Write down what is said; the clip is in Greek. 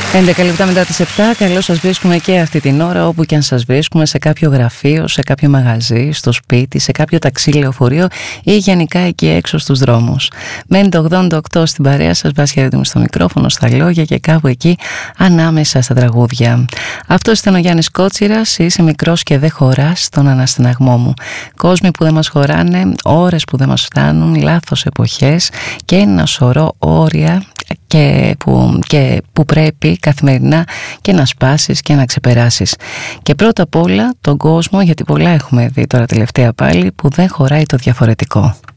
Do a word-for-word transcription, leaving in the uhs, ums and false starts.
έντεκα λεπτά μετά τις επτά, καλώς σας βρίσκουμε και αυτή την ώρα, όπου και αν σας βρίσκουμε, σε κάποιο γραφείο, σε κάποιο μαγαζί, στο σπίτι, σε κάποιο ταξί, λεωφορείο ή γενικά εκεί έξω στους δρόμους. Μένετε ογδόντα οκτώ στην παρέα σας, Βάση Χαρίτιμου στο μικρόφωνο, στα λόγια και κάπου εκεί ανάμεσα στα τραγούδια. Αυτός ήταν ο Γιάννης Κότσιρας, είσαι μικρός και δεν χωράς στον αναστεναγμό μου. Κόσμοι που δεν μας χωράνε, ώρες που δεν μας φτάνουν, λάθος εποχές και ένα σωρό όρια και που, και που πρέπει καθημερινά και να σπάσεις και να ξεπεράσεις. Και πρώτα απ' όλα τον κόσμο, γιατί πολλά έχουμε δει τώρα τελευταία πάλι, που δεν χωράει το διαφορετικό.